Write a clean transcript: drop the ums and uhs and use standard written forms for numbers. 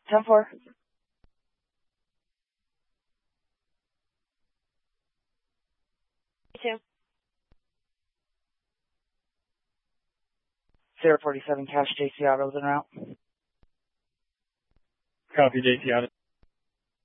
10-4. 2. 047 cash JC Autos en route. Copy, JC Autos.